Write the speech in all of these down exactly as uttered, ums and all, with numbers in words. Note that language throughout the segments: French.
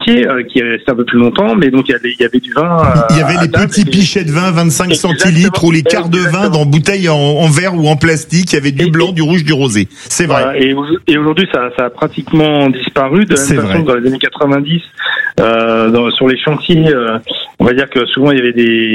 chantier euh, qui est resté un peu plus longtemps, mais donc il y avait, il y avait du vin. Euh, il y avait les petits pichets de vin, vingt-cinq centilitres, ou les quarts de vin dans bouteilles en, en verre ou en plastique. Il y avait du blanc, du rouge, du rosé. C'est vrai. Voilà, et, et aujourd'hui, ça, ça a pratiquement disparu. De la même façon que dans les années quatre-vingt-dix, euh, dans, sur les chantiers, euh, on va dire que souvent il y avait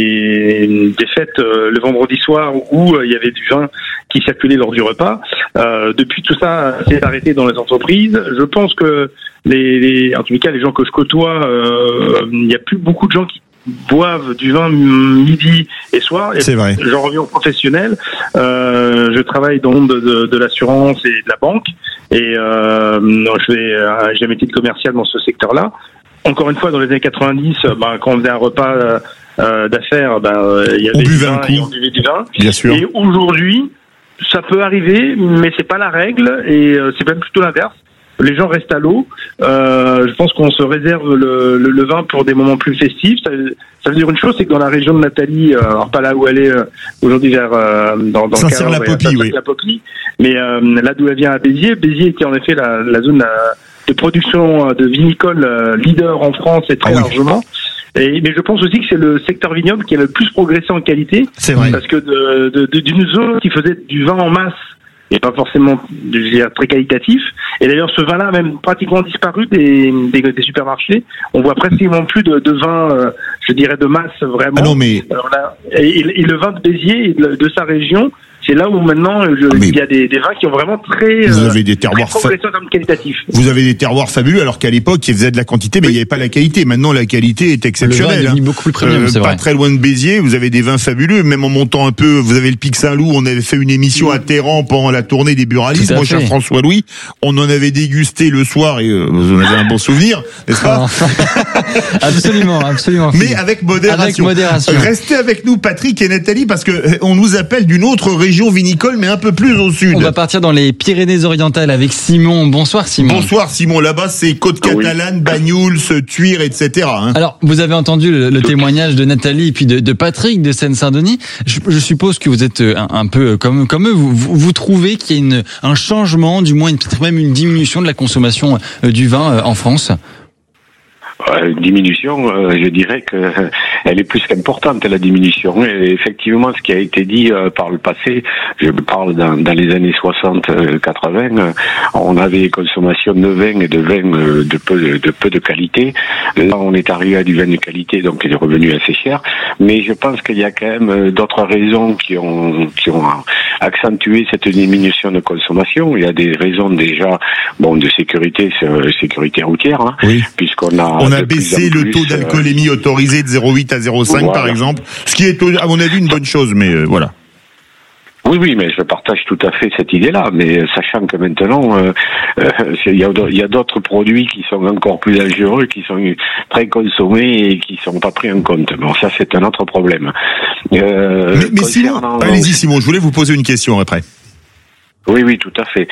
des, des fêtes euh, le vendredi soir où euh, il y avait du vin qui circulait lors du repas. Euh, depuis, tout ça s'est arrêté dans les entreprises. Je pense que les, les en tout cas les gens que je côtoie, euh, il n'y a plus beaucoup de gens qui boivent du vin midi et soir. C'est vrai. J'en reviens au professionnel. Euh, je travaille dans le monde de, de, de l'assurance et de la banque, et euh, je fais, j'ai un métier de commercial dans ce secteur-là. Encore une fois, dans les années quatre-vingt-dix, ben, quand on faisait un repas euh, d'affaires, ben, il y avait du vin et on buvait du vin. Bien sûr. Et aujourd'hui, ça peut arriver, mais c'est pas la règle, et euh, c'est même plutôt l'inverse. Les gens restent à l'eau. Euh, je pense qu'on se réserve le, le, le vin pour des moments plus festifs. Ça, ça veut dire une chose, c'est que dans la région de Nathalie, euh, alors pas là où elle est euh, aujourd'hui, vers euh, dans, dans Saint-Cyr-la-Popie, oui. La Popie, mais euh, là d'où elle vient à Béziers. Béziers était en effet la, la zone de production de vinicole euh, leader en France, et très ah, oui. largement. Et, mais je pense aussi que c'est le secteur vignoble qui a le plus progressé en qualité. C'est vrai. Parce que de, de, de, d'une zone qui faisait du vin en masse, et pas forcément, je veux dire, très qualitatif. Et d'ailleurs, ce vin-là a même pratiquement disparu des, des, des supermarchés. On voit pratiquement plus de, de vin, euh, je dirais, de masse, vraiment. Ah non, mais... Alors là, et, et le vin de Béziers et de, de sa région, c'est là où maintenant je, ah, il y a des, des vins qui ont vraiment très, vous avez des terroirs très progressés en termes qualitatifs. Vous avez des terroirs fabuleux, alors qu'à l'époque ils faisaient de la quantité, mais oui. il n'y avait pas la qualité. Maintenant la qualité est exceptionnelle. Le vin est hein. beaucoup plus premium, euh, c'est pas vrai. très loin de Béziers, vous avez des vins fabuleux. Même en montant un peu, vous avez le Pic Saint-Loup. On avait fait une émission à Téhéran pendant la tournée des buralistes. Mon cher François Louis, on en avait dégusté le soir et euh, vous en avez un bon souvenir, n'est-ce pas? Absolument, absolument. Mais avec modération. Avec modération. Restez avec nous, Patrick et Nathalie, parce que euh, on nous appelle d'une autre région vinicole, mais un peu plus au sud. On va partir dans les Pyrénées-Orientales avec Simon. Bonsoir Simon. Bonsoir Simon. Là-bas, c'est Côte-Catalane, oui. Bagnouls, Tuire, et cetera. Hein. Alors, vous avez entendu le, le témoignage de Nathalie et puis de, de Patrick de Seine-Saint-Denis. Je, je suppose que vous êtes un, un peu comme, comme eux. Vous, vous, vous trouvez qu'il y a une, un changement, du moins peut-être même une diminution de la consommation du vin en France? Une diminution, euh, je dirais que euh, elle est plus qu'importante, la diminution. Et effectivement, ce qui a été dit euh, par le passé, je parle dans, dans les années soixante quatre-vingts, euh, on avait consommation de vin et de vin euh, de peu de, de peu de qualité. Là, on est arrivé à du vin de qualité, donc il est revenu assez cher. Mais je pense qu'il y a quand même d'autres raisons qui ont qui ont accentué cette diminution de consommation. Il y a des raisons déjà, bon, de sécurité, sécurité routière, hein, oui. puisqu'on a on a baissé le taux d'alcoolémie euh, autorisé de zéro virgule huit à zéro virgule cinq voilà. par exemple, ce qui est à mon avis une bonne chose, mais euh, voilà. Oui, oui, mais je partage tout à fait cette idée-là, mais sachant que maintenant, euh, euh, il y a, il y a d'autres produits qui sont encore plus dangereux, qui sont très consommés et qui sont pas pris en compte. Bon, ça, c'est un autre problème. Euh, mais mais Simon, allez-y Simon, je voulais vous poser une question après. Oui, oui, tout à fait.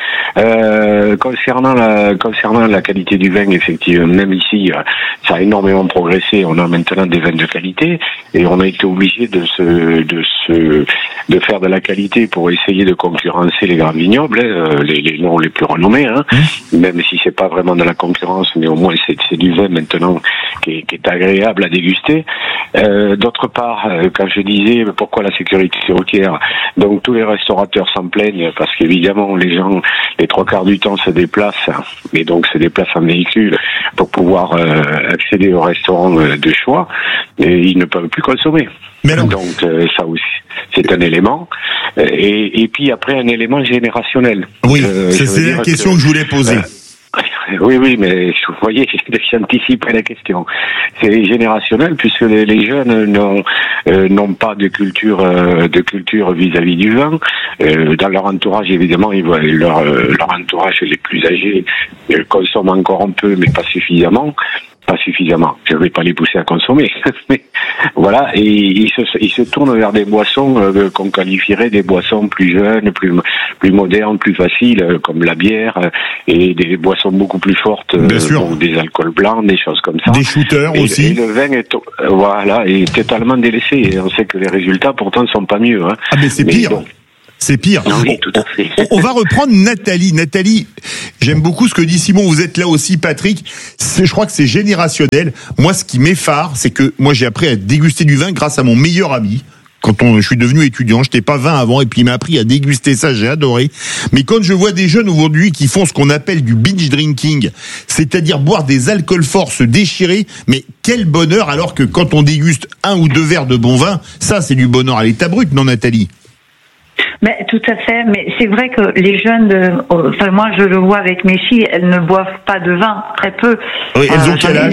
Euh, concernant la concernant la qualité du vin, effectivement, même ici, ça a énormément progressé. On a maintenant des vins de qualité et on a été obligé de se de se de faire de la qualité pour essayer de concurrencer les grands vignobles, hein, les, les noms les plus renommés. Hein, mmh. Même si c'est pas vraiment de la concurrence, mais au moins c'est, c'est du vin maintenant qui est, qui est agréable à déguster. Euh, d'autre part, quand je disais pourquoi la sécurité routière, donc tous les restaurateurs s'en plaignent parce qu'évidemment Évidemment, les gens, les trois quarts du temps se déplacent, et donc se déplacent en véhicule pour pouvoir euh, accéder au restaurant euh, de choix, et ils ne peuvent plus consommer. Mais non. Donc euh, ça aussi, c'est un élément. Et, et puis après, un élément générationnel. Oui, euh, c'est, c'est la question que, que je voulais poser. Euh, Oui, oui, mais vous voyez, j'anticipe la question. C'est générationnel puisque les, les jeunes n'ont euh, n'ont pas de culture euh, de culture vis-à-vis du vin. Euh, dans leur entourage, évidemment, ils voient leur euh, leur entourage les plus âgés euh, consomment encore un peu, mais pas suffisamment. Pas suffisamment. Je ne vais pas les pousser à consommer. Mais voilà, et ils se, ils se tournent vers des boissons euh, qu'on qualifierait des boissons plus jeunes, plus plus modernes, plus faciles, euh, comme la bière euh, et des boissons beaucoup plus fortes, euh, donc des alcools blancs, des choses comme ça. Des shooters et, aussi. Et le vin est euh, voilà est totalement délaissé. Et on sait que les résultats pourtant ne sont pas mieux. Hein. Ah mais c'est mais pire. Donc, C'est pire. Non, oui, tout à fait. On, on va reprendre Nathalie. Nathalie, j'aime beaucoup ce que dit Simon. Vous êtes là aussi, Patrick. C'est, je crois que c'est générationnel. Moi, ce qui m'effare, c'est que moi, j'ai appris à déguster du vin grâce à mon meilleur ami. Quand on, je suis devenu étudiant, j'étais pas vin avant, et puis il m'a appris à déguster ça, j'ai adoré. Mais quand je vois des jeunes aujourd'hui qui font ce qu'on appelle du binge drinking, c'est-à-dire boire des alcools forts, se déchirer, mais quel bonheur, alors que quand on déguste un ou deux verres de bon vin, ça c'est du bonheur à l'état brut, non Nathalie ? Mais tout à fait, mais c'est vrai que les jeunes, de, enfin moi je le vois avec mes filles, elles ne boivent pas de vin, très peu. Oui, elles ont euh, quel âge ?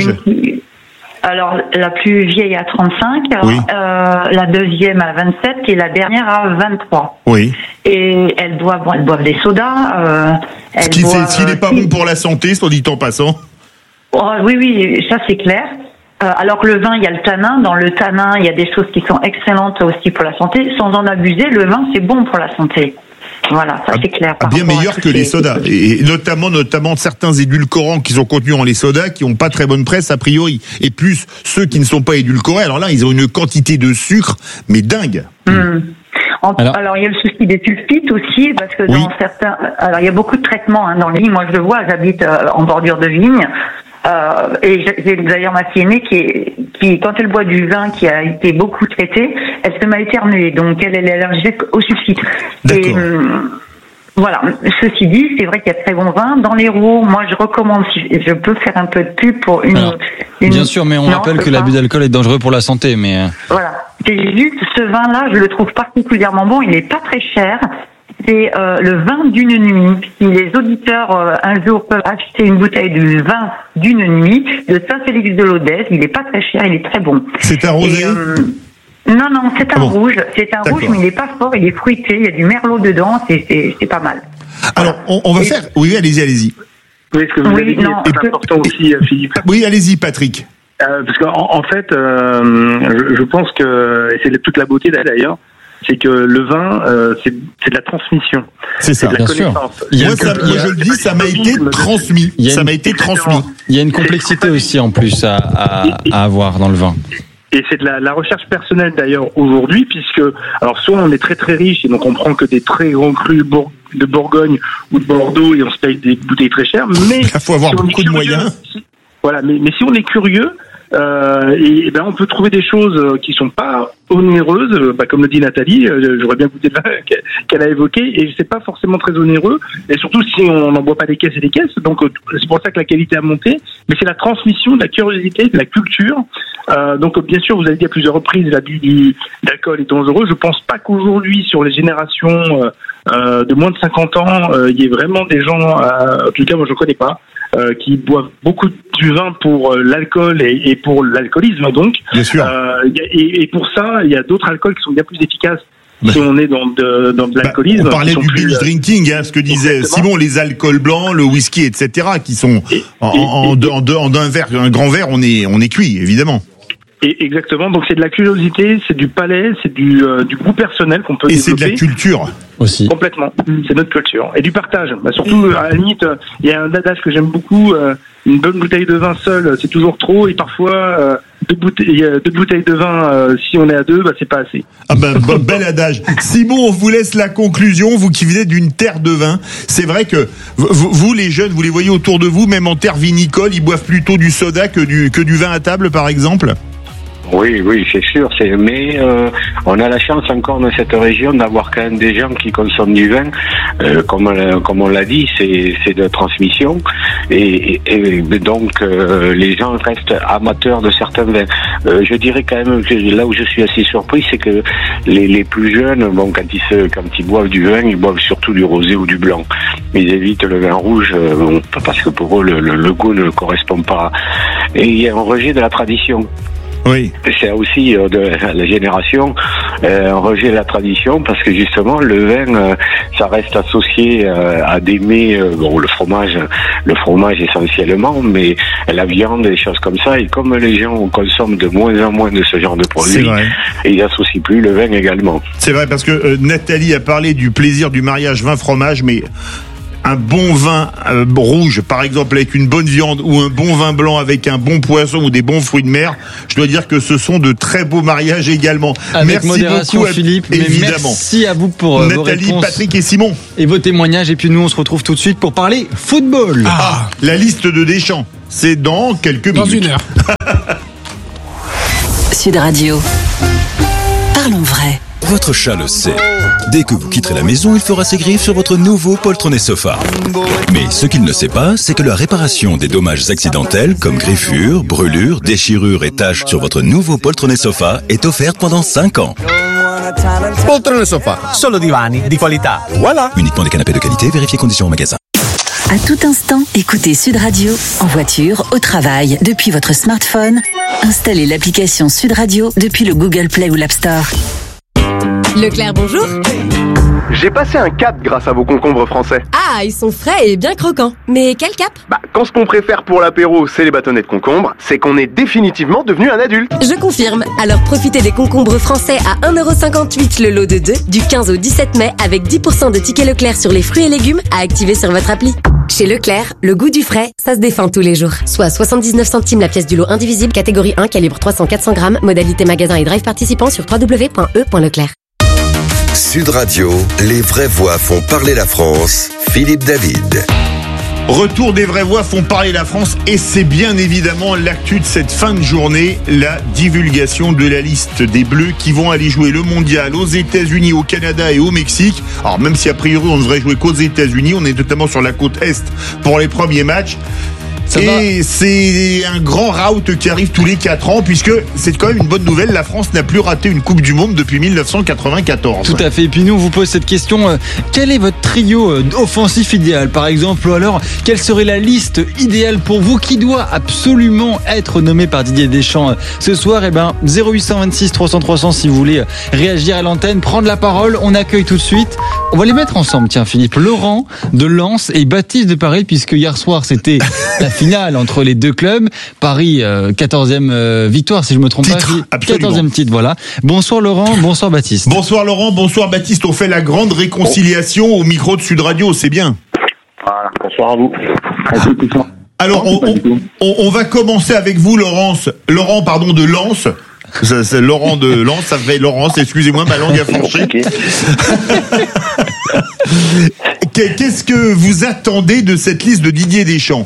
Alors, la plus vieille a trente-cinq, oui. euh, la deuxième a vingt-sept et la dernière a vingt-trois. Oui. Et elles boivent, bon, elles boivent des sodas. Euh, elles ce qui boivent, n'est pas bon pour la santé, soit dit en passant. Oh, oui, oui, ça c'est clair. Euh, alors que le vin, il y a le tanin. Dans le tanin, il y a des choses qui sont excellentes aussi pour la santé. Sans en abuser, le vin, c'est bon pour la santé. Voilà, ça c'est clair. Ah, bien meilleur que les sodas, et notamment notamment certains édulcorants qui sont contenus dans les sodas qui n'ont pas très bonne presse a priori, et plus ceux qui ne sont pas édulcorés. Alors là, ils ont une quantité de sucre, mais dingue. Mmh. En, alors, alors il y a le souci des sulfites aussi, parce que dans oui. certains, alors il y a beaucoup de traitements hein, dans les vignes. Moi je le vois, j'habite euh, en bordure de vigne. Euh, et j'ai d'ailleurs ma fille aînée qui, est, qui, quand elle boit du vin qui a été beaucoup traité, elle se met à éternuer, donc elle, elle est allergique au sulfite. Et euh, voilà. Ceci dit, c'est vrai qu'il y a de très bons vins dans l'Hérault. Moi, je recommande, si je peux faire un peu de pub pour une. Alors, une bien sûr, mais on non, rappelle que l'abus d'alcool est dangereux pour la santé, mais. Voilà. C'est juste ce vin-là, je le trouve particulièrement bon. Il n'est pas très cher. C'est euh, le vin d'une nuit. Si les auditeurs euh, un jour peuvent acheter une bouteille de vin d'une nuit de Saint-Félix-de-Lodèze, il n'est pas très cher, il est très bon. C'est un rosé. Et, euh, non, non, c'est un ah bon. rouge. C'est un D'accord. rouge, mais il n'est pas fort, il est fruité, il y a du merlot dedans, c'est, c'est, c'est pas mal. Alors, on, on va et... faire... Oui, allez-y, allez-y. Oui, ce que vous oui, avez dit non, est très important que... aussi, Philippe. Oui, allez-y, Patrick. Euh, parce qu'en en fait, euh, je, je pense que, et c'est toute la beauté d'ailleurs, c'est que le vin, euh, c'est, c'est de la transmission. C'est ça, c'est de la bien connaissance. sûr. Moi, ça, moi je le dis, ça m'a été transmis. Ça m'a été transmis. Il y a une complexité aussi en plus à, à, à avoir dans le vin. Et c'est de la, la recherche personnelle d'ailleurs aujourd'hui, puisque alors soit on est très très riche et donc on prend que des très grands crus de Bourgogne ou de Bordeaux et on se paye des bouteilles très chères, mais il faut avoir si beaucoup de moyens. Si, voilà, mais, mais si on est curieux, euh, et, et ben on peut trouver des choses qui sont pas onéreuses, bah, comme le dit Nathalie, euh, j'aurais bien goûté le vin qu'elle a évoqué, et c'est pas forcément très onéreux, et surtout si on n'en boit pas des caisses et des caisses, donc euh, c'est pour ça que la qualité a monté, mais c'est la transmission de la curiosité, de la culture. Euh, donc bien sûr, vous avez dit à plusieurs reprises, l'abus du d'alcool est dangereux. Je pense pas qu'aujourd'hui, sur les générations euh, euh, de moins de cinquante ans, il euh, y ait vraiment des gens, euh, en tout cas moi je connais pas, Euh, qui boivent beaucoup du vin pour euh, l'alcool et, et pour l'alcoolisme donc. Bien sûr. Euh, et, et pour ça, il y a d'autres alcools qui sont bien plus efficaces. Bah, si on est dans de, dans de l'alcoolisme. Bah, on parlait du binge plus, drinking, hein, ce que disait exactement. Simon, les alcools blancs, le whisky, et cetera, qui sont et, en, et, en, et, en, en, en un verre, un grand verre, on est, on est cuit, évidemment. Et exactement. Donc c'est de la curiosité, c'est du palais, c'est du, euh, du goût personnel qu'on peut et développer. Et c'est de la culture aussi. Complètement. C'est notre culture et du partage. Bah, surtout à la limite, il y a un adage que j'aime beaucoup. Euh, une bonne bouteille de vin seule, c'est toujours trop. Et parfois, euh, deux bouteilles, deux bouteilles de vin, euh, si on est à deux, bah c'est pas assez. Ah ben bah, bel adage. Simon, on vous laisse la conclusion. Vous qui venez d'une terre de vin, c'est vrai que vous, vous les jeunes, vous les voyez autour de vous, même en terre vinicole, ils boivent plutôt du soda que du que du vin à table, par exemple. Oui, oui, c'est sûr. C'est, mais euh, on a la chance encore dans cette région d'avoir quand même des gens qui consomment du vin. Euh, comme, comme on l'a dit, c'est, c'est de transmission. Et, et, et donc, euh, les gens restent amateurs de certains vins. Euh, je dirais quand même que là où je suis assez surpris, c'est que les, les plus jeunes, bon, quand ils, se, quand ils boivent du vin, ils boivent surtout du rosé ou du blanc. Ils évitent le vin rouge euh, bon, parce que pour eux, le, le, le goût ne correspond pas. Et il y a un rejet de la tradition. Oui. C'est aussi euh, de la génération euh, un rejet de la tradition parce que justement le vin euh, ça reste associé euh, à des mets, euh, bon le fromage, le fromage essentiellement, mais la viande et des choses comme ça. Et comme les gens consomment de moins en moins de ce genre de produits, ils n'associent plus le vin également. C'est vrai parce que euh, Nathalie a parlé du plaisir du mariage vin fromage, mais un bon vin euh, rouge, par exemple avec une bonne viande, ou un bon vin blanc avec un bon poisson ou des bons fruits de mer, je dois dire que ce sont de très beaux mariages également. Avec merci modération, beaucoup, Philippe. évidemment. Merci à vous pour euh, Nathalie, vos réponses, Patrick et Simon. Et vos témoignages. Et puis nous, on se retrouve tout de suite pour parler football. Ah, la liste de Deschamps, c'est dans quelques dans minutes. Dans une heure. Sud Radio. Parlons vrai. Votre chat le sait. Dès que vous quitterez la maison, il fera ses griffes sur votre nouveau poltronné sofa. Mais ce qu'il ne sait pas, c'est que la réparation des dommages accidentels, comme griffures, brûlures, déchirures et taches sur votre nouveau poltronné sofa, est offerte pendant cinq ans. Poltrone sofa, solo divani di qualità. Voilà. Uniquement des canapés de qualité, vérifiez conditions en magasin. À tout instant, écoutez Sud Radio, en voiture, au travail, depuis votre smartphone. Installez l'application Sud Radio depuis le Google Play ou l'App Store. Leclerc, bonjour. J'ai passé un cap grâce à vos concombres français. Ah, ils sont frais et bien croquants. Mais quel cap? Bah, quand ce qu'on préfère pour l'apéro, c'est les bâtonnets de concombre, c'est qu'on est définitivement devenu un adulte. Je confirme. Alors profitez des concombres français à un euro cinquante-huit le lot de deux, du quinze au dix-sept mai, avec dix pour cent de tickets Leclerc sur les fruits et légumes à activer sur votre appli. Chez Leclerc, le goût du frais, ça se défend tous les jours. Soit soixante-dix-neuf centimes la pièce du lot indivisible, catégorie un, calibre trois cents à quatre cents grammes, modalité magasin et drive participant sur w w w point e point leclerc. Sud Radio, les vraies voix font parler la France. Philippe David. Retour des vraies voix font parler la France et c'est bien évidemment l'actu de cette fin de journée, la divulgation de la liste des Bleus qui vont aller jouer le mondial aux États-Unis, au Canada et au Mexique. Alors même si a priori on ne devrait jouer qu'aux États-Unis, on est notamment sur la côte Est pour les premiers matchs. Ça et va. C'est un grand route qui arrive tous les quatre ans puisque c'est quand même une bonne nouvelle, la France n'a plus raté une Coupe du Monde depuis dix-neuf cent quatre-vingt-quatorze. Tout à fait, et puis nous on vous pose cette question, euh, quel est votre trio euh, offensif idéal par exemple, ou alors quelle serait la liste idéale pour vous qui doit absolument être nommée par Didier Deschamps euh, ce soir? Eh ben zéro huit cent vingt-six trois cents trois cents si vous voulez euh, réagir à l'antenne, prendre la parole, on accueille tout de suite. On va les mettre ensemble, tiens Philippe, Laurent de Lens et Baptiste de Paris, puisque hier soir c'était la finale entre les deux clubs. Paris, euh, quatorzième euh, victoire, si je me trompe titre, pas. quatorzième titre, voilà. Bonsoir Laurent, bonsoir Baptiste. Bonsoir Laurent, bonsoir Baptiste. On fait la grande réconciliation au micro de Sud Radio, c'est bien. Voilà, bonsoir à vous. Alors, on, on, on va commencer avec vous, Laurence. Laurent, pardon, de Lens. Ça, c'est Laurent de Lens, ça fait Laurence, excusez-moi, ma langue a fourché. Qu'est-ce que vous attendez de cette liste de Didier Deschamps?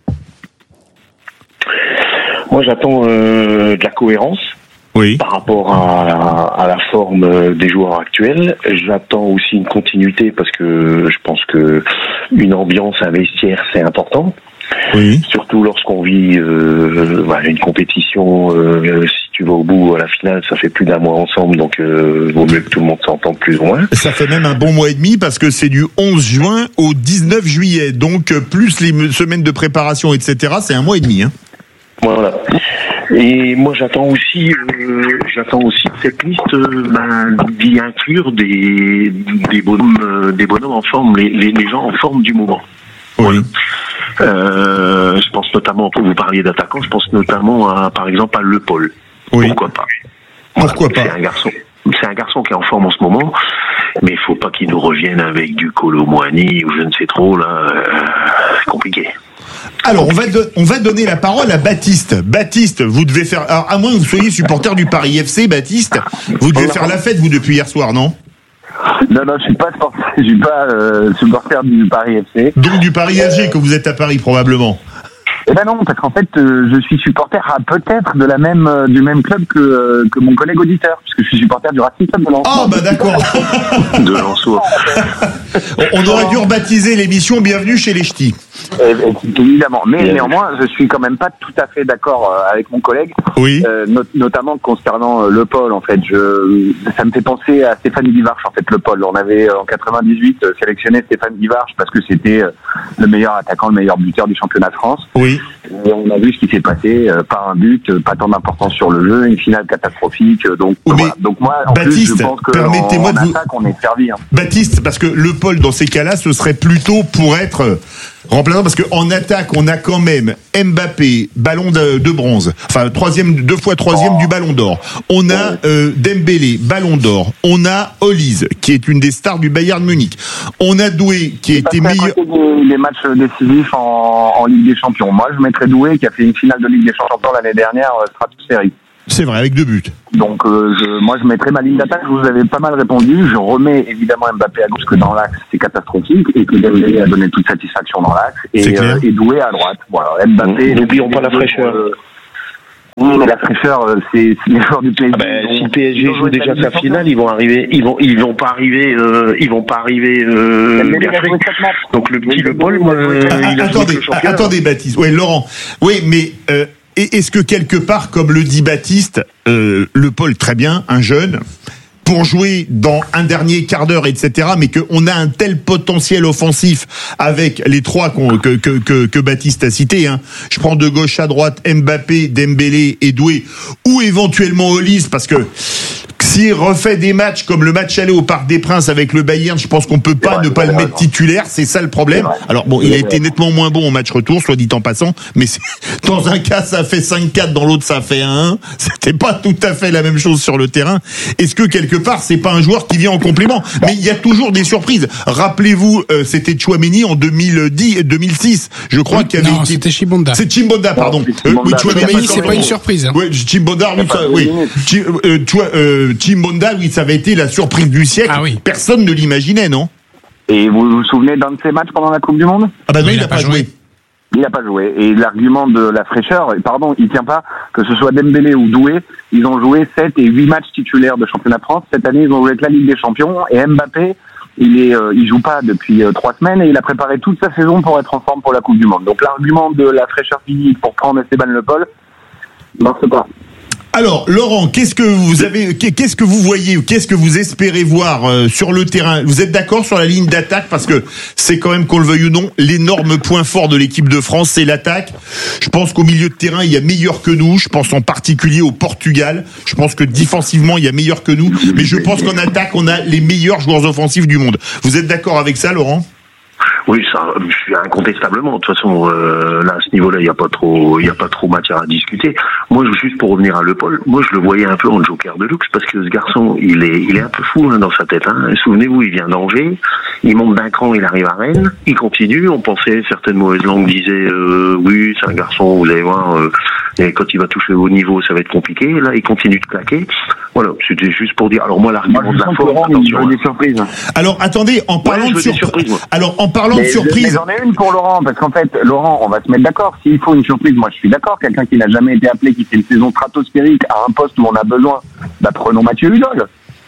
Moi, j'attends euh, de la cohérence oui. par rapport à, à la forme des joueurs actuels. J'attends aussi une continuité parce que je pense que une ambiance, un vestiaire, c'est important. Oui. Surtout lorsqu'on vit euh, voilà, une compétition, euh, si tu vas au bout à la finale, ça fait plus d'un mois ensemble, donc euh, vaut mieux que tout le monde s'entende plus ou moins. Ça fait même un bon mois et demi parce que c'est du onze juin au dix-neuf juillet, donc plus les semaines de préparation, et cetera, c'est un mois et demi. Hein. Voilà. Et moi, j'attends aussi, euh, j'attends aussi cette liste euh, ben, d'y inclure des des bonhommes, euh, des bonhommes en forme, les, les, les gens en forme du moment. Oui. Euh, je pense notamment, pour vous parliez d'attaquants, je pense notamment à, par exemple, à Le Paul. Oui. Pourquoi pas? Pourquoi voilà, pas? C'est un garçon. C'est un garçon qui est en forme en ce moment, mais il faut pas qu'il nous revienne avec du Kolo Muani ou je ne sais trop là. Euh, c'est compliqué. Alors, on va, do- on va donner la parole à Baptiste. Baptiste, vous devez faire... Alors, à moins que vous soyez supporter du Paris F C, Baptiste, vous devez faire la fête, vous, depuis hier soir, non? Non, non, je suis pas, je suis pas euh, supporter du Paris F C. Donc du Paris S G, que vous êtes à Paris, probablement. Eh ben non, parce qu'en fait, euh, je suis supporter à peut-être de la même, euh, du même club que, euh, que mon collègue auditeur, puisque je suis supporter du Racing Club de Lens. Ah, bah d'accord. De Lensois. On aurait dû rebaptiser l'émission Bienvenue chez les Ch'tis. Eh, évidemment, mais néanmoins, je suis quand même pas tout à fait d'accord euh, avec mon collègue. Oui. Euh, not- notamment concernant euh, Le Paul, en fait, je, ça me fait penser à Stéphane Guivarch, en fait, Le Paul. On avait euh, en quatre-vingt-dix-huit euh, sélectionné Stéphane Guivarch parce que c'était euh, le meilleur attaquant, le meilleur buteur du championnat de France. Oui. Et on a vu ce qui s'est passé, euh, pas un but, euh, pas tant d'importance sur le jeu, une finale catastrophique. Euh, donc, oui, voilà. Donc moi, en Baptiste, plus, je pense que permettez-moi en, de en vous... attaque, on est servi. Hein. Baptiste, parce que Le Paul, dans ces cas-là, ce serait plutôt pour être Remplaçant, parce qu'en attaque, on a quand même Mbappé, ballon de, de bronze, enfin troisième, deux fois troisième oh. du ballon d'or. On a euh, Dembélé, ballon d'or. On a Olise, qui est une des stars du Bayern Munich. On a Doué, qui a été meilleur. Des, des matchs décisifs en, en Ligue des Champions. Moi, je mettrais Doué, qui a fait une finale de Ligue des Champions l'année dernière, stratosphérique. C'est vrai, avec deux buts. Donc, euh, je, moi, je mettrais ma ligne d'attaque. Je vous avais pas mal répondu. Je remets évidemment Mbappé à gauche, parce que dans l'axe, c'est catastrophique, et que Dembélé a donné toute satisfaction dans l'axe, et, euh, et Doué à droite. Voilà, Mbappé. N'oublions pas la fraîcheur. Euh, oui, mais la fraîcheur, c'est, c'est les joueurs du P S G. Ah ben, si le P S G joue déjà sa finale, ils vont arriver, ils vont, ils vont pas arriver, euh, ils vont pas arriver. Euh, Donc le petit Le Paul, moi, euh, ah, il a attendez, attendez, Baptiste. Oui, Laurent. Oui, mais. Euh, Et est-ce que quelque part, comme le dit Baptiste, euh, Le Paul, très bien, un jeune, pour jouer dans un dernier quart d'heure, et cetera, mais qu'on a un tel potentiel offensif avec les trois qu'on, que, que, que, que Baptiste a cités, hein. Je prends de gauche à droite Mbappé, Dembélé et Doué, ou éventuellement Olise, parce que s'il refait des matchs comme le match aller au Parc des Princes avec le Bayern, je pense qu'on peut pas vrai, ne pas le mettre titulaire, c'est ça le problème. Alors bon, il a été nettement moins bon au match retour, soit dit en passant, mais c'est, dans un cas ça fait cinq quatre, dans l'autre ça fait un un, c'était pas tout à fait la même chose sur le terrain. Est-ce que quelque part c'est pas un joueur qui vient en complément? Mais il y a toujours des surprises. Rappelez-vous, euh, c'était Tchouaméni en deux mille dix, deux mille six, je crois oui, qu'il y avait non, été... c'était Chimbonda. C'est Chimbonda, pardon. Non, c'est Chimbonda. Euh, oui, Tchouaméni, c'est pas une surprise. Hein. Oui, Chimbonda, oui, ça, oui. Ch- euh, euh, Chimbonda, oui, ça avait été la surprise du siècle. Ah oui. Personne ne l'imaginait, non? Et vous vous souvenez d'un de ces matchs pendant la Coupe du Monde? Ah bah non, il il n'a pas joué. joué. Il n'a pas joué. Et l'argument de la fraîcheur, pardon, il tient pas, que ce soit Dembélé ou Doué, ils ont joué sept et huit matchs titulaires de championnat de France. Cette année, ils ont joué avec la Ligue des Champions. Et Mbappé, il est, euh, il joue pas depuis euh, trois semaines et il a préparé toute sa saison pour être en forme pour la Coupe du Monde. Donc l'argument de la fraîcheur physique pour prendre Esteban Le Paul, ne marche pas. Alors, Laurent, qu'est-ce que vous avez, qu'est-ce que vous voyez, qu'est-ce que vous espérez voir euh, sur le terrain? Vous êtes d'accord sur la ligne d'attaque, parce que c'est quand même, qu'on le veuille ou non, l'énorme point fort de l'équipe de France, c'est l'attaque. Je pense qu'au milieu de terrain, il y a meilleur que nous. Je pense en particulier au Portugal. Je pense que défensivement, il y a meilleur que nous. Mais je pense qu'en attaque, on a les meilleurs joueurs offensifs du monde. Vous êtes d'accord avec ça, Laurent? Oui, ça, je suis incontestablement. De toute façon, euh, là, à ce niveau-là, il n'y a pas trop, il y a pas trop matière à discuter. Moi, juste pour revenir à Le Paul, moi, je le voyais un peu en joker de luxe, parce que ce garçon, il est, il est un peu fou hein, dans sa tête. Hein. Souvenez-vous, il vient d'Angers, il monte d'un cran, il arrive à Rennes, il continue. On pensait, certaines mauvaises langues disaient, euh, oui, c'est un garçon, vous allez voir, euh, et quand il va toucher au niveau, ça va être compliqué. Là, il continue de claquer. Voilà, c'était juste pour dire. Alors moi, l'argument de la force, attention. Des surprises. Alors attendez, en parlant ouais, de surprise, alors en parlant mais de surprise, mais j'en ai une pour Laurent, parce qu'en fait, Laurent, on va se mettre d'accord. S'il faut une surprise, moi je suis d'accord. Quelqu'un qui n'a jamais été appelé, qui fait une saison stratosphérique à un poste où on a besoin, bah prenons Mathieu Hudol.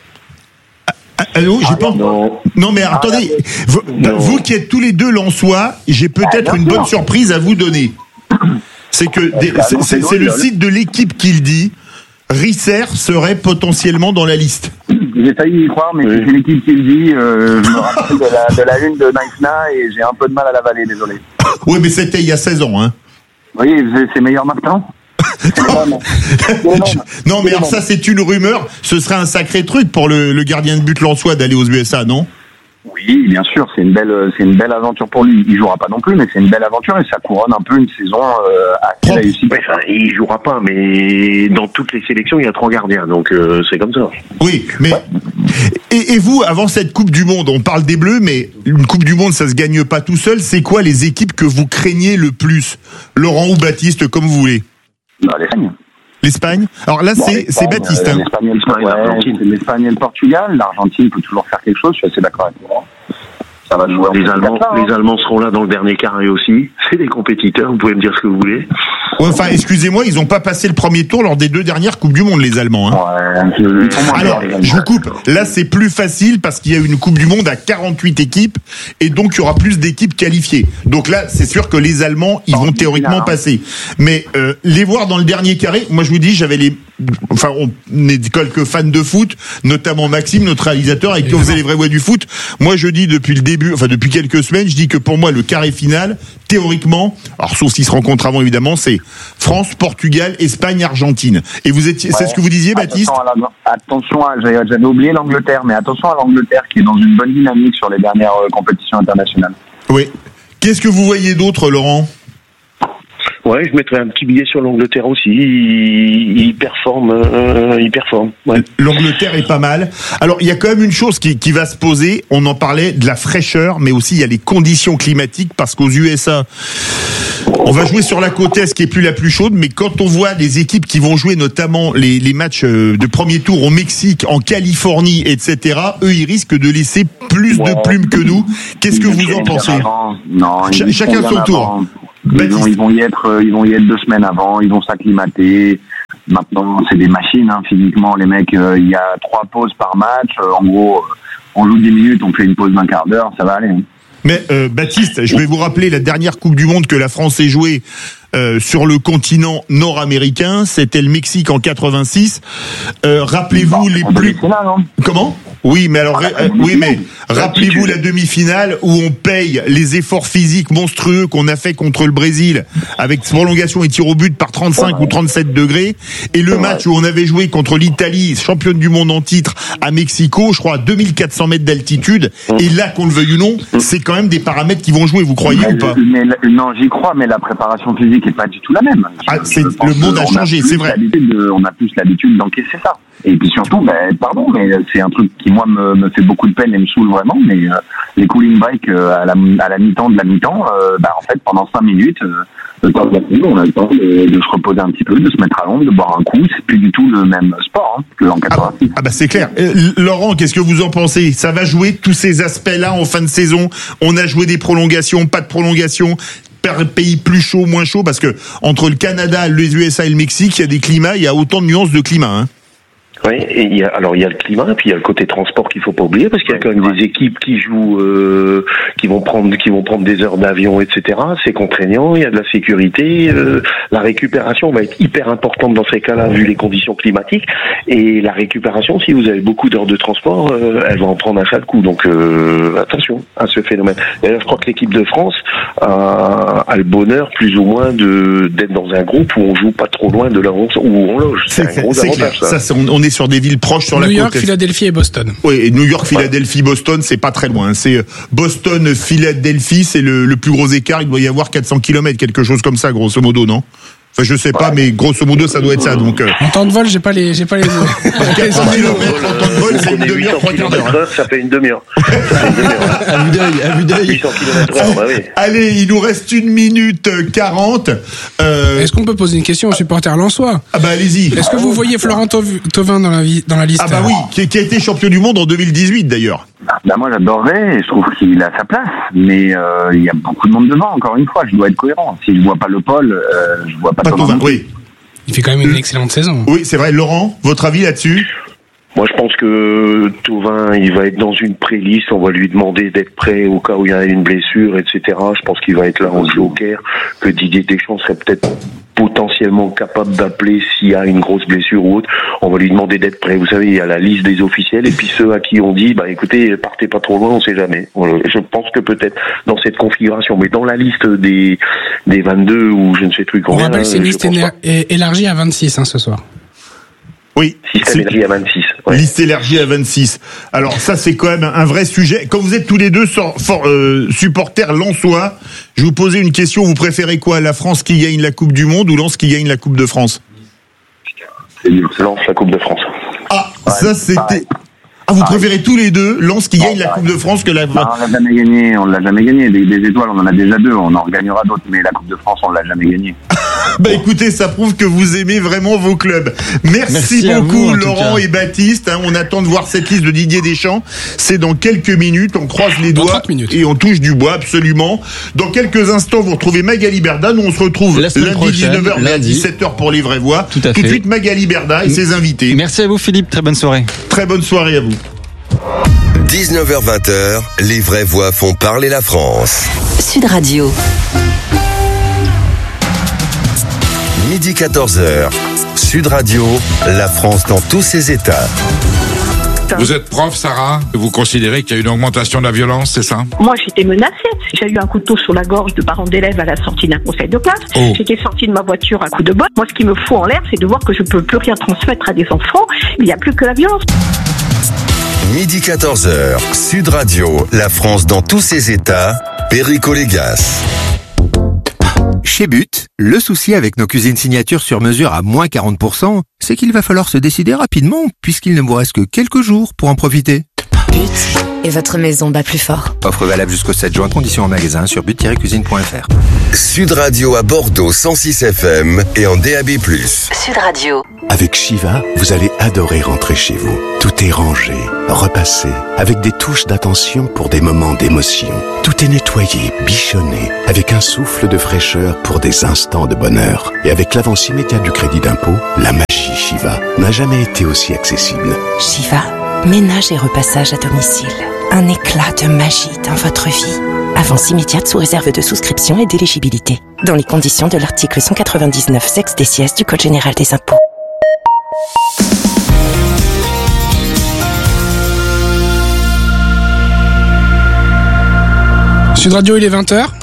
Allô, j'ai ah, pas. Non. non, mais ah, attendez, vous, non. vous qui êtes tous les deux Lensois, j'ai peut-être ah, une bonne surprise à vous donner. C'est que des, c'est, c'est, c'est le site de l'équipe qui le dit. Risser serait potentiellement dans la liste. J'ai failli y croire, mais oui. C'est l'équipe qui le dit. Euh, je me rappelle de la, de la une de Naïsna et j'ai un peu de mal à l'avaler, désolé. Oui, mais c'était il y a seize ans, hein. Oui, c'est meilleur maintenant. non, non, mais alors ça, c'est une rumeur. Ce serait un sacré truc pour le, le gardien de but lensois d'aller aux U S A, non? Oui, bien sûr, c'est une belle, c'est une belle aventure pour lui. Il jouera pas non plus, mais c'est une belle aventure et ça couronne un peu une saison euh, assez réussie. Ouais, il jouera pas, mais dans toutes les sélections, il y a trois gardiens, donc euh, c'est comme ça. Oui, mais ouais. et, et vous, avant cette Coupe du Monde, on parle des Bleus, mais une Coupe du Monde, ça se gagne pas tout seul. C'est quoi les équipes que vous craignez le plus, Laurent ou Baptiste, comme vous voulez? Bah, l'Espagne. L'Espagne. Alors là, bon, c'est, c'est Baptiste. Euh, L'Espagne, et ouais, l'Argentine. L'Espagne et le Portugal. L'Argentine peut toujours faire quelque chose. Je suis assez d'accord avec toi. Ça va jouer. Les Allemands, hein. Les Allemands seront là dans le dernier carré aussi. C'est des compétiteurs. Vous pouvez me dire ce que vous voulez. Ouais, enfin, excusez-moi, ils n'ont pas passé le premier tour lors des deux dernières Coupes du Monde, les Allemands. Hein. Ouais, alors, je vous coupe. Là, c'est plus facile parce qu'il y a une Coupe du Monde à quarante-huit équipes et donc il y aura plus d'équipes qualifiées. Donc là, c'est sûr que les Allemands, ils vont théoriquement passer. Mais euh, les voir dans le dernier carré, moi je vous dis, j'avais les... Enfin, on est quelques fans de foot, notamment Maxime, notre réalisateur, avec qui on faisait les vraies voix du foot. Moi, je dis depuis le début, enfin depuis quelques semaines, je dis que pour moi, le carré final, théoriquement, alors sauf s'ils se rencontrent avant évidemment, c'est France, Portugal, Espagne, Argentine. Et vous étiez, ouais. C'est ce que vous disiez, Baptiste? Attention, à la, attention à, j'avais, j'avais oublié l'Angleterre, mais attention à l'Angleterre qui est dans une bonne dynamique sur les dernières euh, compétitions internationales. Oui. Qu'est-ce que vous voyez d'autre, Laurent ? Ouais, je mettrais un petit billet sur l'Angleterre aussi. Il, il performe, euh, il performe. Ouais. L'Angleterre est pas mal. Alors, il y a quand même une chose qui, qui va se poser. On en parlait de la fraîcheur, mais aussi il y a les conditions climatiques parce qu'aux U S A, on va jouer sur la côte est qui est plus la plus chaude, mais quand on voit les équipes qui vont jouer notamment les, les matchs de premier tour au Mexique, en Californie, et cetera, eux, ils risquent de laisser plus ouais. de plumes que nous. Qu'est-ce que vous en pensez ? Non, Ch- chacun son tour. Ils vont, ils vont y être, ils vont y être deux semaines avant, ils vont s'acclimater. Maintenant, c'est des machines, hein, physiquement, les mecs, euh, il y a trois pauses par match. Euh, en gros, on joue dix minutes, on fait une pause d'un quart d'heure, ça va aller. Hein. Mais euh, Baptiste, je vais vous rappeler la dernière Coupe du Monde que la France ait jouée euh, sur le continent nord-américain, c'était le Mexique en quatre-vingt-six. Euh, rappelez-vous bon, les plus. Là, non Comment ? Oui, mais alors, euh, oui, mais rappelez-vous la demi-finale où on paye les efforts physiques monstrueux qu'on a fait contre le Brésil avec prolongation et tir au but par trente-cinq ouais. ou trente-sept degrés, et le ouais. match où on avait joué contre l'Italie, championne du monde en titre, à Mexico, je crois à deux mille quatre cents mètres d'altitude, mmh. et là, qu'on le veuille ou non, c'est quand même des paramètres qui vont jouer, vous croyez mais, ou pas ? mais, Non, j'y crois, mais la préparation physique est pas du tout la même. Ah, c'est, le monde a changé, c'est vrai. De, on a plus l'habitude d'encaisser ça. Et puis surtout, ben, pardon, mais c'est un truc qui, moi, me, me fait beaucoup de peine et me saoule vraiment, mais euh, les cooling breaks euh, à, la, à la mi-temps de la mi-temps, euh, ben, en fait, pendant cinq minutes, euh, le temps de la pause, on a le temps de, de se reposer un petit peu, de se mettre à l'ombre, de boire un coup. C'est plus du tout le même sport hein, qu'en quatre-vingt-six. Ah, ah bah c'est clair. Euh, Laurent, qu'est-ce que vous en pensez ? Ça va jouer tous ces aspects-là en fin de saison ? On a joué des prolongations, pas de prolongations, pays plus chaud, moins chaud, parce que entre le Canada, les U S A et le Mexique, il y a des climats, il y a autant de nuances de climat, hein. Oui, et il y a, alors il y a le climat, et puis il y a le côté transport qu'il faut pas oublier, parce qu'il y a quand même des équipes qui jouent, euh, qui vont prendre, qui vont prendre des heures d'avion, et cetera. C'est contraignant, il y a de la sécurité, euh, la récupération va être hyper importante dans ces cas-là, vu les conditions climatiques, et la récupération, si vous avez beaucoup d'heures de transport, euh, elle va en prendre un sale coup. Donc euh, attention à ce phénomène. D'ailleurs, je crois que l'équipe de France a, a le bonheur, plus ou moins, de d'être dans un groupe où on joue pas trop loin de là où on loge. C'est, c'est un gros c'est avantage. Clair. Ça, ça on, on est sur des villes proches sur New la York, côte. Philadelphie et Boston. Oui, et New York, Philadelphie, Boston, c'est pas très loin. C'est Boston, Philadelphie, c'est le, le plus gros écart. Il doit y avoir quatre cents kilomètres, quelque chose comme ça, grosso modo, non ? Enfin, je sais pas, ouais. mais grosso modo, ça doit être ça. Donc, euh... en temps de vol, j'ai pas les, j'ai pas les. quatre cents kilomètres en temps de vol, c'est une demi-heure, trois quarts d'heure. Ça fait une demi-heure. Ça fait une demi-heure. À vue d'œil, à vue d'œil. huit cents kilomètres heure, bah oui. Allez, il nous reste une minute quarante. Euh... Est-ce qu'on peut poser une question aux supporters lensois ? Ah bah allez-y. Est-ce que vous voyez Florent Thauvin dans la vie, dans la liste ? Ah bah oui, qui, qui a été champion du monde en deux mille dix-huit d'ailleurs. Bah moi j'adorerais, je trouve qu'il a sa place, mais euh, il y a beaucoup de monde devant. Encore une fois, je dois être cohérent. Si je vois pas le Paul, euh, je vois pas, pas Thauvin. Oui. Il fait quand même une excellente saison. Oui, c'est vrai. Laurent, votre avis là-dessus ? Moi, je pense que Thauvin, il va être dans une pré-liste. On va lui demander d'être prêt au cas où il y a une blessure, et cetera. Je pense qu'il va être là en joker, que Didier Deschamps serait peut-être potentiellement capable d'appeler s'il y a une grosse blessure ou autre. On va lui demander d'être prêt. Vous savez, il y a la liste des officiels et puis ceux à qui on dit, bah écoutez, partez pas trop loin, on sait jamais. Je pense que peut-être dans cette configuration, mais dans la liste des des vingt-deux ou je ne sais plus combien. On rappelle, c'est une liste éner- élargie à vingt-six hein, ce soir. Oui. Système élargi à vingt-six. Ouais. Liste élargie à vingt-six. Alors ça, c'est quand même un vrai sujet. Quand vous êtes tous les deux so- for, euh, supporters lensois, je vais vous poser une question. Vous préférez quoi ? La France qui gagne la Coupe du Monde ou Lens qui gagne la Coupe de France ? C'est Lens la Coupe de France. Ah, ouais, ça c'était... Ah, vous préférez tous les deux Lens qui gagne la Coupe de France que la... Non, on l'a jamais gagné, on l'a jamais gagné. Des, des étoiles, on en a déjà deux, on en regagnera d'autres, mais la Coupe de France, on l'a jamais gagnée. Bah écoutez, ça prouve que vous aimez vraiment vos clubs. Merci, Merci beaucoup vous, Laurent et Baptiste. Hein, on attend de voir cette liste de Didier Deschamps. C'est dans quelques minutes, on croise les doigts et on touche du bois, absolument. Dans quelques instants, vous retrouvez Magali Berda. Nous, on se retrouve lundi dix-neuf heures, lundi dix-sept heures pour les vraies voix. Tout à fait. Tout de suite, Magali Berda et ses invités. Merci à vous Philippe, très bonne soirée. Très bonne soirée à vous. dix-neuf heures vingt, les vraies voix font parler la France. Sud Radio. Midi quatorze heures, Sud Radio, la France dans tous ses états. Vous êtes prof, Sarah. Vous considérez qu'il y a une augmentation de la violence, c'est ça ? Moi, j'étais menacée. J'ai eu un couteau sur la gorge de parents d'élèves à la sortie d'un conseil de classe. Oh. J'étais sortie de ma voiture à coups de botte. Moi, ce qui me fout en l'air, c'est de voir que je ne peux plus rien transmettre à des enfants. Il n'y a plus que la violence. Midi quatorze heures, Sud Radio, la France dans tous ses états, Perico Légas. Chez But, le souci avec nos cuisines signatures sur mesure à moins quarante pour cent, c'est qu'il va falloir se décider rapidement puisqu'il ne vous reste que quelques jours pour en profiter. But, et votre maison bat plus fort. Offre valable jusqu'au sept juin, conditions en magasin sur but tiret cuisine point f r. Sud Radio à Bordeaux cent six F M et en D A B plus. Sud Radio. Avec Shiva, vous allez adorer rentrer chez vous. Tout est rangé, repassé, avec des touches d'attention pour des moments d'émotion. Tout est nettoyé, bichonné, avec un souffle de fraîcheur pour des instants de bonheur. Et avec l'avance immédiate du crédit d'impôt, la magie Shiva n'a jamais été aussi accessible. Shiva, ménage et repassage à domicile. Un éclat de magie dans votre vie. Avance immédiate sous réserve de souscription et d'éligibilité. Dans les conditions de l'article cent quatre-vingt-dix-neuf sexe D C S du Code général des impôts. Sud Radio, il est vingt heures.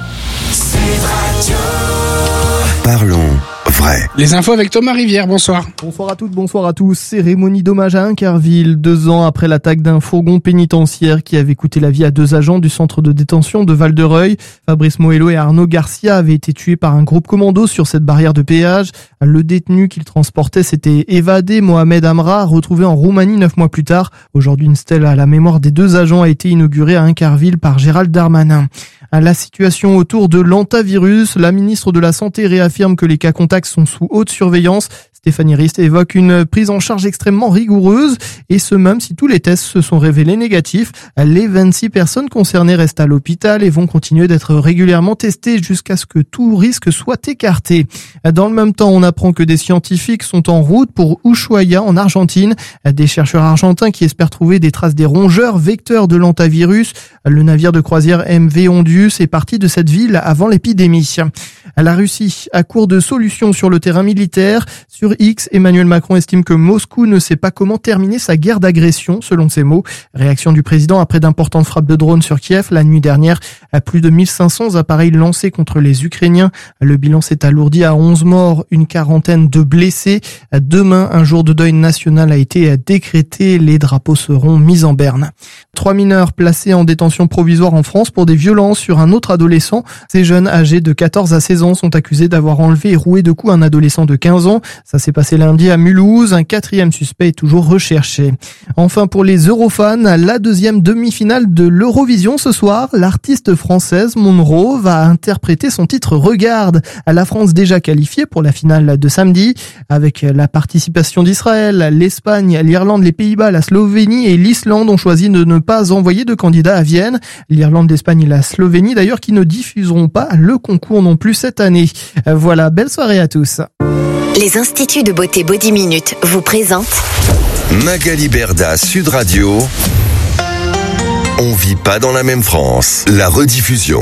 Parlons vrai. Les infos avec Thomas Rivière, bonsoir. Bonsoir à toutes, bonsoir à tous. Cérémonie d'hommage à Incarville, deux ans après l'attaque d'un fourgon pénitentiaire qui avait coûté la vie à deux agents du centre de détention de Val-de-Reuil. Fabrice Moello et Arnaud Garcia avaient été tués par un groupe commando sur cette barrière de péage. Le détenu qu'ils transportaient s'était évadé, Mohamed Amra, retrouvé en Roumanie neuf mois plus tard. Aujourd'hui, une stèle à la mémoire des deux agents a été inaugurée à Incarville par Gérald Darmanin. À la situation autour de l'hantavirus, la ministre de la Santé réaffirme que les cas contacts sont sous haute surveillance. Stéphanie Rist évoque une prise en charge extrêmement rigoureuse et ce même si tous les tests se sont révélés négatifs. Les vingt-six personnes concernées restent à l'hôpital et vont continuer d'être régulièrement testées jusqu'à ce que tout risque soit écarté. Dans le même temps, on apprend que des scientifiques sont en route pour Ushuaia en Argentine. Des chercheurs argentins qui espèrent trouver des traces des rongeurs vecteurs de l'hantavirus. Le navire de croisière M V Ondius est parti de cette ville avant l'épidémie. La Russie, à court de solutions sur le terrain militaire, sur X, Emmanuel Macron estime que Moscou ne sait pas comment terminer sa guerre d'agression, selon ses mots. Réaction du président après d'importantes frappes de drones sur Kiev la nuit dernière. À plus de mille cinq cents appareils lancés contre les Ukrainiens. Le bilan s'est alourdi à onze morts, une quarantaine de blessés. Demain, un jour de deuil national a été décrété. Les drapeaux seront mis en berne. Trois mineurs placés en détention provisoire en France pour des violences sur un autre adolescent. Ces jeunes âgés de quatorze à seize ans sont accusés d'avoir enlevé et roué de coups un adolescent de quinze ans. Ça s'est passé lundi à Mulhouse. Un quatrième suspect est toujours recherché. Enfin, pour les Eurofans, la deuxième demi-finale de l'Eurovision ce soir. L'artiste française Monroe va interpréter son titre Regarde. La France déjà qualifiée pour la finale de samedi avec la participation d'Israël, l'Espagne, l'Irlande, les Pays-Bas, la Slovénie et l'Islande ont choisi de ne pas envoyer de candidats à Vienne. L'Irlande, l'Espagne et la Slovénie d'ailleurs qui ne diffuseront pas le concours non plus cette année. Voilà, belle soirée à tous. Les Instituts de beauté Body Minute vous présentent Magali Berda, Sud Radio. On vit pas dans la même France. La rediffusion.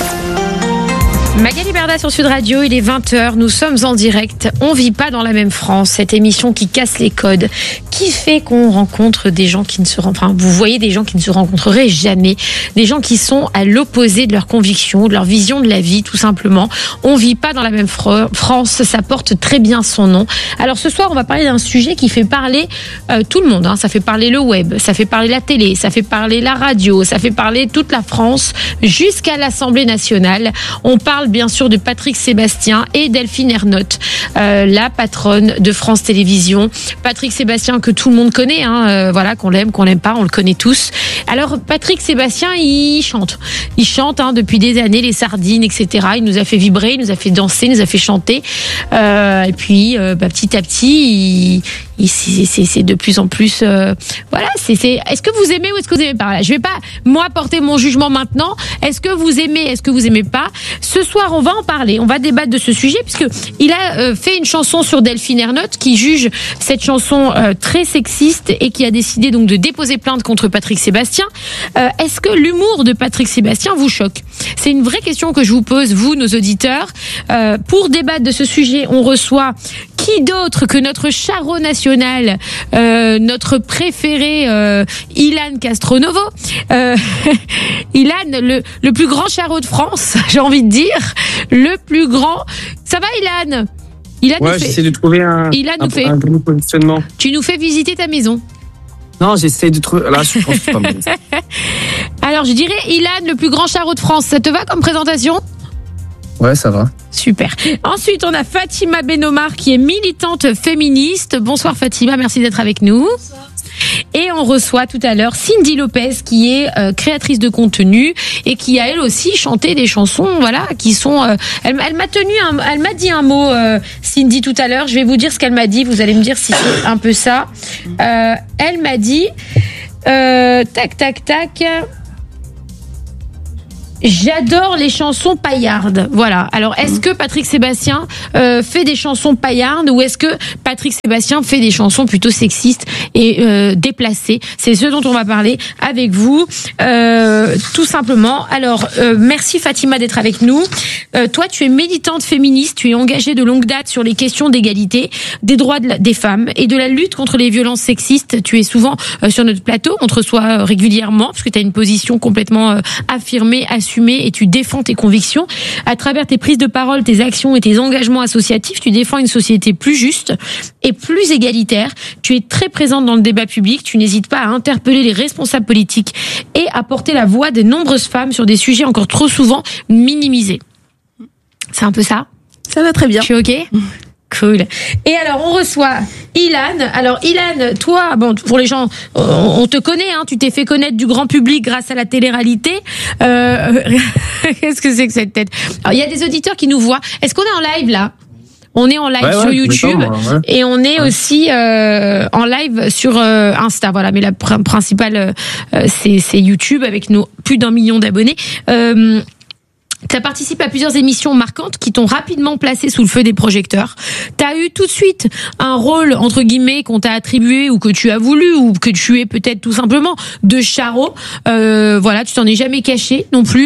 Magali Berda sur Sud Radio, il est vingt heures, nous sommes en direct. On vit pas dans la même France, cette émission qui casse les codes, qui fait qu'on rencontre des gens qui ne se enfin, vous voyez des gens qui ne se rencontreraient jamais, des gens qui sont à l'opposé de leurs convictions, de leur vision de la vie, tout simplement. On vit pas dans la même France, ça porte très bien son nom. Alors ce soir, on va parler d'un sujet qui fait parler euh, tout le monde, hein. Ça fait parler le web, ça fait parler la télé, ça fait parler la radio, ça fait parler toute la France, jusqu'à l'Assemblée nationale. On parle bien sûr de Patrick Sébastien et Delphine Ernotte, euh, la patronne de France Télévisions. Patrick Sébastien que tout le monde connaît, hein, euh, voilà, qu'on l'aime, qu'on l'aime pas, on le connaît tous. Alors Patrick Sébastien, il chante, il chante hein, depuis des années les sardines, et cetera. Il nous a fait vibrer, il nous a fait danser, il nous a fait chanter. Euh, et puis euh, bah, petit à petit, il, il, c'est, c'est, c'est de plus en plus, euh, voilà. C'est, c'est. Est-ce que vous aimez ou est-ce que vous aimez pas? Voilà, je vais pas moi porter mon jugement maintenant. Est-ce que vous aimez, est-ce que vous aimez pas? Ce soir, on va en parler, on va débattre de ce sujet puisque il a euh, fait une chanson sur Delphine Ernotte qui juge cette chanson euh, très sexiste et qui a décidé donc de déposer plainte contre Patrick Sébastien. Euh, est-ce que l'humour de Patrick Sébastien vous choque? C'est une vraie question que je vous pose, vous, nos auditeurs. Euh, pour débattre de ce sujet, on reçoit qui d'autre que notre charreau national, euh, notre préféré euh, Ilan Castronovo. Euh, Ilan, le, le plus grand charreau de France, j'ai envie de dire. Le plus grand. Ça va, Ilan? Ilan ouais, nous fait... j'essaie de trouver un, Ilan un, nous fait... un bon positionnement. Tu nous fais visiter ta maison. Non, j'essaie de trouver. Là, je pense que c'est pas bon. Alors, je dirais Ilan, le plus grand charreau de France. Ça te va comme présentation ? Ouais, ça va. Super. Ensuite, on a Fatima Benomar qui est militante féministe. Bonsoir Fatima, merci d'être avec nous. Bonsoir. Et on reçoit tout à l'heure Cindy Lopez qui est euh, créatrice de contenu et qui a elle aussi chanté des chansons, voilà, qui sont. Euh, elle, elle m'a tenu, un, elle m'a dit un mot, euh, Cindy tout à l'heure. Je vais vous dire ce qu'elle m'a dit. Vous allez me dire si c'est un peu ça. Euh, elle m'a dit, euh, tac tac tac. J'adore les chansons paillardes. Voilà. Alors, est-ce que Patrick Sébastien euh, fait des chansons paillardes ou est-ce que Patrick Sébastien fait des chansons plutôt sexistes et euh, déplacées ? C'est ce dont on va parler avec vous, euh, tout simplement. Alors, euh, merci Fatima d'être avec nous. Euh, toi, tu es militante féministe, tu es engagée de longue date sur les questions d'égalité, des droits de la, des femmes et de la lutte contre les violences sexistes. Tu es souvent euh, sur notre plateau, on te reçoit euh, régulièrement parce que tu as une position complètement euh, affirmée, assumée, et tu défends tes convictions. À travers tes prises de parole, tes actions et tes engagements associatifs, tu défends une société plus juste et plus égalitaire. Tu es très présente dans le débat public, tu n'hésites pas à interpeller les responsables politiques et à porter la voix de nombreuses femmes sur des sujets encore trop souvent minimisés. C'est un peu ça ? Ça va très bien. Tu es OK ? Cool. Et alors, on reçoit Ilan. Alors, Ilan, toi, bon, pour les gens, on te connaît, hein, tu t'es fait connaître du grand public grâce à la télé-réalité. Euh, qu'est-ce que c'est que cette tête ? Alors, il y a des auditeurs qui nous voient. Est-ce qu'on est en live, là ? On est en live ouais, sur ouais, YouTube ouais. et on est ouais. aussi euh, en live sur euh, Insta. Voilà, mais la pr- principale, euh, c'est, c'est YouTube avec nos plus d'un million d'abonnés. Euh, Tu as participé à plusieurs émissions marquantes qui t'ont rapidement placé sous le feu des projecteurs. Tu as eu tout de suite un rôle, entre guillemets, qu'on t'a attribué ou que tu as voulu ou que tu es peut-être tout simplement de charreau. Euh, voilà, tu t'en es jamais caché non plus.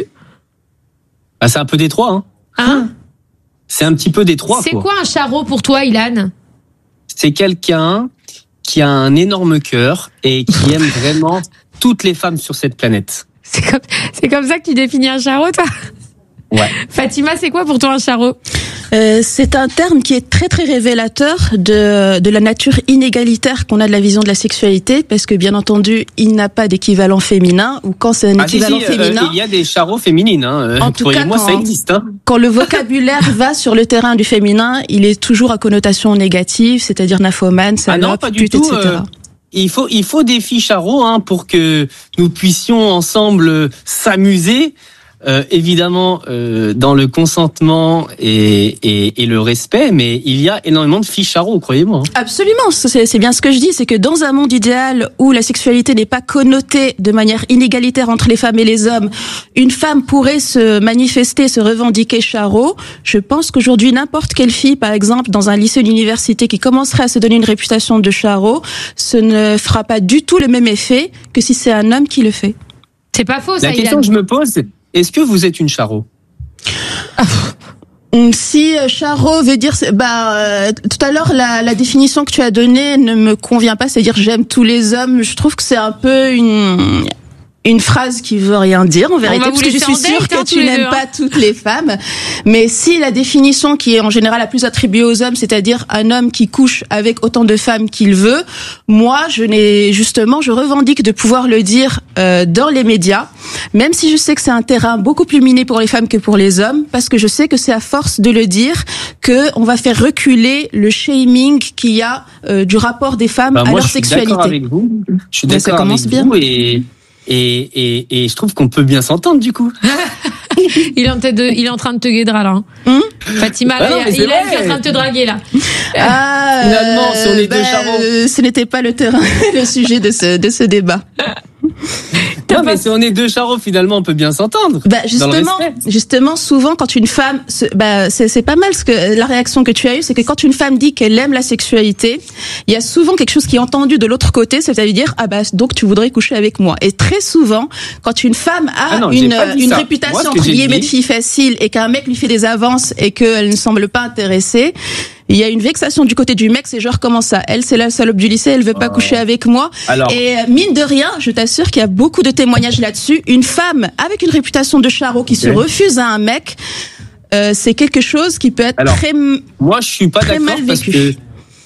Bah, c'est un peu des trois. Hein. Hein ? C'est un petit peu des trois. C'est quoi. quoi un charreau pour toi, Ilan ? C'est quelqu'un qui a un énorme cœur et qui aime vraiment toutes les femmes sur cette planète. C'est comme, c'est comme ça que tu définis un charreau, toi ? Ouais. Fatima, c'est quoi pour toi un charreau ? euh, C'est un terme qui est très très révélateur de de la nature inégalitaire qu'on a de la vision de la sexualité, parce que bien entendu, il n'a pas d'équivalent féminin, ou quand c'est un ah, équivalent si, si, féminin. Euh, il y a des charreaux féminines. Hein. En tout cas, moi, quand, ça existe. Hein. Quand le vocabulaire va sur le terrain du féminin, il est toujours à connotation négative, c'est-à-dire nymphomane, salope, ah non, pas du pute, tout, et cetera. Euh... Il faut, il faut des filles charreaux hein, pour que nous puissions ensemble s'amuser. Euh, évidemment, euh, dans le consentement et, et, et le respect, mais il y a énormément de filles charreaux, croyez-moi. Absolument, c'est, c'est bien ce que je dis, c'est que dans un monde idéal où la sexualité n'est pas connotée de manière inégalitaire entre les femmes et les hommes, une femme pourrait se manifester, se revendiquer charreau. Je pense qu'aujourd'hui, n'importe quelle fille, par exemple, dans un lycée ou une université qui commencerait à se donner une réputation de charreau, ce ne fera pas du tout le même effet que si c'est un homme qui le fait. C'est pas faux, ça. La question que je me pose, c'est est-ce que vous êtes une charreau ? Si charreau veut dire, bah euh, tout à l'heure la, la définition que tu as donnée ne me convient pas, c'est-à-dire j'aime tous les hommes. Je trouve que c'est un peu une une phrase qui veut rien dire en vérité, parce que je suis sûre que tu n'aimes pas toutes les femmes. Mais si la définition qui est en général la plus attribuée aux hommes, c'est-à-dire un homme qui couche avec autant de femmes qu'il veut, moi, je n'ai justement, je revendique de pouvoir le dire euh, dans les médias, même si je sais que c'est un terrain beaucoup plus miné pour les femmes que pour les hommes, parce que je sais que c'est à force de le dire que on va faire reculer le shaming qu'il y a euh, du rapport des femmes bah, à moi, leur sexualité. Je suis d'accord avec vous. Je suis d'accord avec vous bien. et Et, et, et je trouve qu'on peut bien s'entendre du coup. il, est en de, il est en train de te guédra là. Hum Fatima, ah non, il, il est en train de te draguer là. Ah, finalement, si on est bah, deux charreaux. Ce n'était pas le terrain, le sujet de ce, de ce débat. Non, mais si on est deux charreaux, finalement, on peut bien s'entendre. Bah, justement, justement, souvent, quand une femme, se, bah, c'est, c'est pas mal ce que, la réaction que tu as eue, c'est que quand une femme dit qu'elle aime la sexualité, il y a souvent quelque chose qui est entendu de l'autre côté, c'est-à-dire, ah bah, donc tu voudrais coucher avec moi. Et très souvent, quand une femme a ah non, une, une réputation, moi, entre guillemets, de fille facile et qu'un mec lui fait des avances et qu'elle ne semble pas intéressée, il y a une vexation du côté du mec, c'est genre comment ça ? Elle, c'est la salope du lycée, elle veut pas oh. coucher avec moi. Alors. Et mine de rien, je t'assure qu'il y a beaucoup de témoignages là-dessus. Une femme avec une réputation de charreau qui okay. se refuse à un mec, euh, c'est quelque chose qui peut être Alors, très moi, je suis pas d'accord parce que je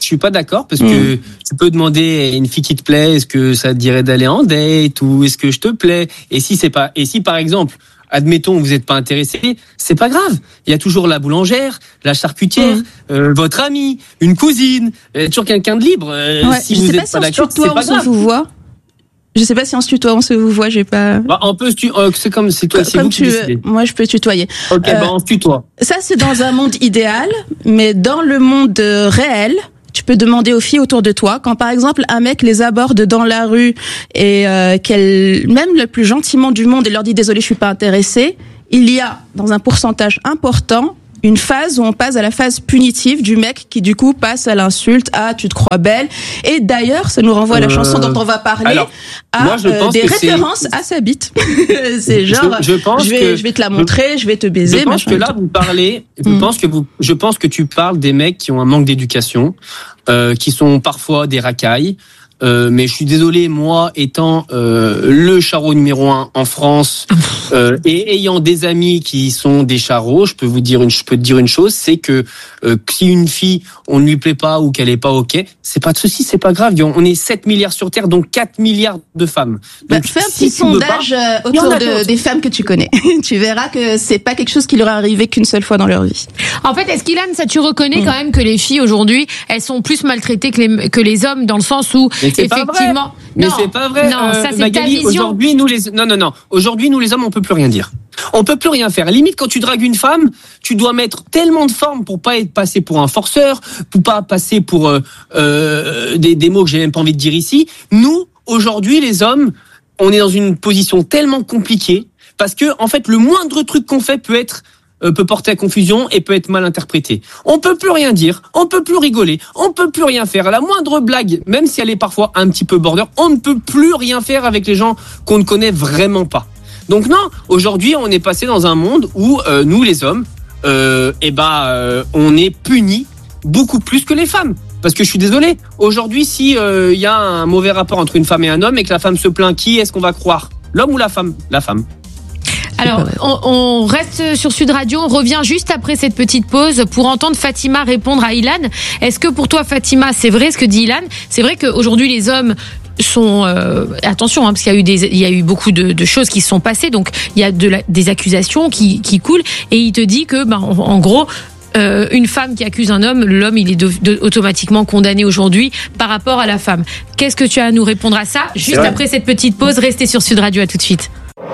suis pas d'accord parce que mmh. tu peux demander à une fille qui te plaît, est-ce que ça te dirait d'aller en date ou est-ce que je te plais? Et si c'est pas, et si par exemple, admettons que vous n'êtes pas intéressé, c'est pas grave. Il y a toujours la boulangère, la charcutière, mmh. euh, votre amie, une cousine, il y a toujours quelqu'un de libre. Euh, ouais, si je vous sais n'êtes pas si pas on d'accord, se tutoie, c'est pas on se grave. vous voit. Je sais pas si on se tutoie, on se vous voit, j'ai pas. Bah, on peut se tu... euh, c'est comme c'est toi, c'est comme vous tu qui veux. décidez. Moi, je peux tutoyer. Ok, euh, bah on se tutoie. Ça, c'est dans un monde idéal, mais dans le monde réel, tu peux demander aux filles autour de toi, quand par exemple un mec les aborde dans la rue et euh, qu'elle, même le plus gentiment du monde, et leur dit désolé, je suis pas intéressée, il y a dans un pourcentage important une phase où on passe à la phase punitive du mec qui du coup passe à l'insulte, à tu te crois belle. Et d'ailleurs, ça nous renvoie à la euh... chanson dont on va parler, alors, à moi, euh, des références c'est... à sa bite. C'est genre, je, je, pense je, vais, que... je vais te la montrer, je vais te baiser. Je pense que là, vous parlez, je mm. pense que vous, je pense que tu parles des mecs qui ont un manque d'éducation, euh, qui sont parfois des racailles. Euh, mais je suis désolé, moi, étant euh, le charreau numéro un en France euh, et ayant des amis qui sont des charreaux, je peux vous dire une, je peux te dire une chose, c'est que euh, si une fille, on ne lui plaît pas ou qu'elle est pas ok, c'est pas de souci, c'est pas grave. On est sept milliards sur Terre, donc quatre milliards de femmes. Donc, bah, fais un petit si sondage pas, autour de, des femmes que tu connais. Tu verras que c'est pas quelque chose qui leur est arrivé qu'une seule fois dans leur vie. En fait, est-ce qu'Ilan, ça tu reconnais mmh. quand même que les filles aujourd'hui, elles sont plus maltraitées que les que les hommes dans le sens où mais c'est effectivement. Pas mais non, c'est pas vrai. Non, euh, ça c'est Magali, ta vision. Aujourd'hui, nous les non non non. Aujourd'hui, nous les hommes, on peut plus rien dire. On peut plus rien faire. Limite, quand tu dragues une femme, tu dois mettre tellement de forme pour pas être passé pour un forceur, pour pas passer pour euh, euh, des, des mots que j'ai même pas envie de dire ici. Nous, aujourd'hui, les hommes, on est dans une position tellement compliquée parce que en fait, le moindre truc qu'on fait peut être euh, peut porter à confusion et peut être mal interprété. On peut plus rien dire, on peut plus rigoler, on peut plus rien faire. La moindre blague, même si elle est parfois un petit peu border, on ne peut plus rien faire avec les gens qu'on ne connaît vraiment pas. Donc non, aujourd'hui, on est passé dans un monde où euh, nous, les hommes, euh, eh ben, euh, on est punis beaucoup plus que les femmes. Parce que je suis désolé, aujourd'hui, si il euh, y a un mauvais rapport entre une femme et un homme et que la femme se plaint, qui est-ce qu'on va croire ? L'homme ou la femme ? La femme. Alors, on, on reste sur Sud Radio, on revient juste après cette petite pause pour entendre Fatima répondre à Ilan. Est-ce que pour toi, Fatima, c'est vrai ce que dit Ilan ? C'est vrai qu'aujourd'hui, les hommes sont euh, attention hein, parce qu'il y a eu des il y a eu beaucoup de, de choses qui se sont passées, donc il y a de la, des accusations qui qui coulent et il te dit que ben en, en gros euh, une femme qui accuse un homme, l'homme il est de, de, automatiquement condamné aujourd'hui par rapport à la femme. Qu'est-ce que tu as à nous répondre à ça juste après cette petite pause? Restez sur Sud Radio, à tout de suite.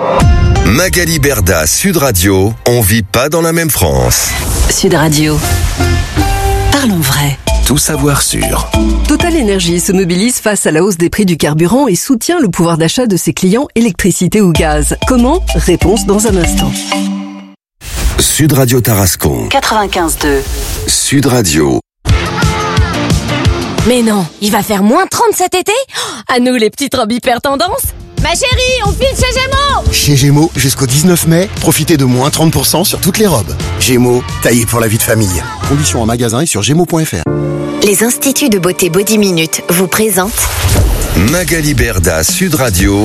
Magali Berda, Sud Radio, on vit pas dans la même France. Sud Radio. Parlons vrai. Tout savoir sûr. Total Énergie se mobilise face à la hausse des prix du carburant et soutient le pouvoir d'achat de ses clients électricité ou gaz. Comment ? Réponse dans un instant. Sud Radio Tarascon. quatre-vingt-quinze deux. Sud Radio. Mais non, il va faire moins trente cet été ? À nous les petites robes hyper tendance. Ma chérie, on file chez Gémeaux! Chez Gémeaux, jusqu'au dix-neuf mai, profitez de moins trente pour cent sur toutes les robes. Gémeaux, taillé pour la vie de famille. Conditions en magasin et sur gémeaux point f r. Les instituts de beauté Body Minute vous présentent Magali Berda, Sud Radio.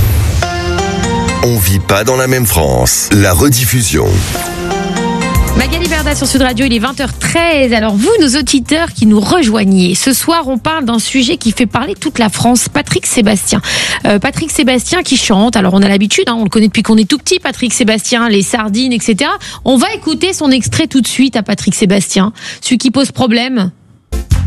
On vit pas dans la même France. La rediffusion. Magali Berda sur Sud Radio, il est vingt heures treize. Alors vous, nos auditeurs qui nous rejoignez, ce soir on parle d'un sujet qui fait parler toute la France, Patrick Sébastien. Euh, Patrick Sébastien qui chante, alors on a l'habitude, hein, on le connaît depuis qu'on est tout petit, Patrick Sébastien, les sardines, et cetera. On va écouter son extrait tout de suite à Patrick Sébastien, celui qui pose problème.